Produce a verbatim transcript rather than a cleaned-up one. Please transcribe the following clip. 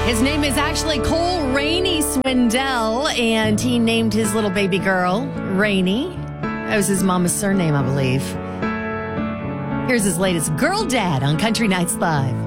His name is actually Cole Rainey Swindell, and he named his little baby girl Rainey. That was his mama's surname, I believe. Here's his latest Girl Dad on Country Nights Live.